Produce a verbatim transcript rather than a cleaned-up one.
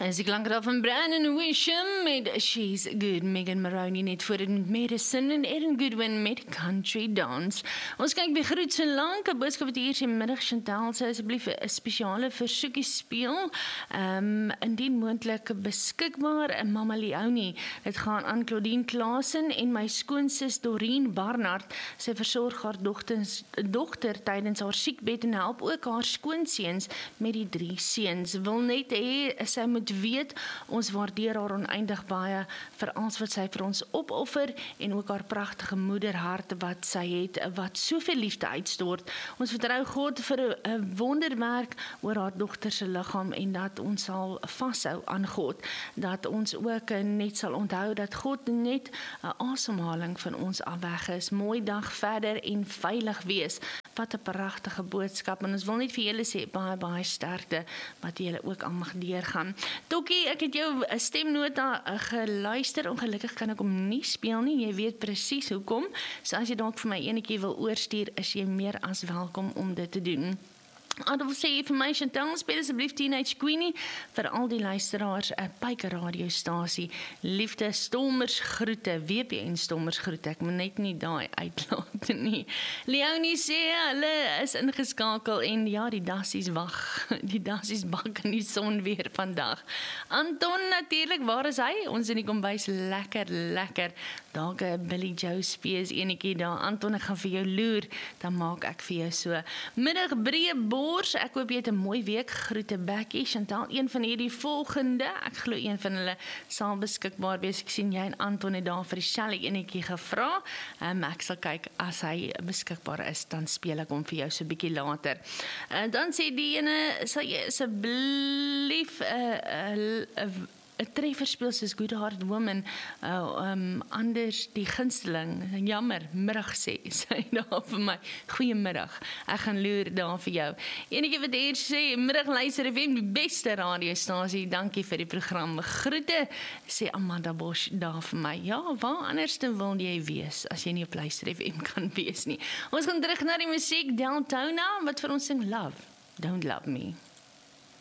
As ek langer van Brandon Wisham met She's Good, Megan Maroney net voor het met Medicine en Erin Goodwin met Country Dance. Ons kyk by Groet so lank, 'n boodskap wat hier sê middag Chantal, sy asseblief 'n spesiale versoekie speel. Um, indien moontlik beskikbaar, Mama Leonie. Dit gaan aan Claudine Klaasen en my skoonsis Doreen Barnard. Sy versorg haar dogters, dogter tydens haar siekbed en help ook haar skoonseuns met die drie seuns. Wil net hê sy moet weet, ons waardeer haar oneindig baie vir alles wat sy vir ons opoffer en ook haar pragtige moederhart wat sy het, wat soveel liefde uitstort. Ons vertrou God vir 'n wonderwerk oor haar dogter se liggaam en dat ons sal vashou aan God, dat ons ook net sal onthou dat God net 'n asemhaling van ons af weg is. Mooi dag verder en veilig wees. Wat 'n pragtige boodskap en ons wil net vir julle sê baie baie sterkte wat julle ook al mag deurgaan. Tokkie, ek het jou stemnota geluister, ongelukkig kan ek hom nie speel nie, jy weet presies hoekom, so as jy dalk vir my enetjie wil oorstuur, is jy meer as welkom om dit te doen. Adolf sê information, tel speel asseblief Teenage Queenie vir al die luisteraars, 'n Pyke radiostasie. Liefde, Stommers groete, W P N Stommers groete. Ek moet net nie daai uitlaat nie. Leonie sê hulle is ingeskakel en ja, die dassies wag. Die dassies bak in die son weer vandag. Anton natuurlik, waar is hy? Ons in die kombuis lekker lekker. Dalk 'n Billy Joe spees enetjie daar. Anton, ek gaan vir jou loer, dan maak ek vir jou so. Middag breë bors, ek hoop jy het 'n mooi week. Groete Becky, Chantal, een van hierdie volgende. Ek glo een van hulle sal beskikbaar wees. Ek sien jy en Anton het daar vir dieselfde enetjie gevra. Um, ek sal kyk as hy beskikbaar is, dan speel ek hom vir jou so 'n bietjie later. Uh, dan sê die ene, sal jy asseblief 'n uh, uh, uh, 'n treffer speel soos Good Heart Woman, uh, um, anders die gunsteling, jammer, middag sê, sy daar vir my, goeiemiddag, ek gaan loer daar vir jou. Enige wat hier sê, middag luister F M, die beste radiostasie, dankie vir die program, groete, sê Amanda Bosch daar vir my, ja, waar anders wil jy wees, as jy nie op luister F M kan wees nie. Ons gaan terug na die musiek, Deltona, wat vir ons sing, Love, Don't Love Me.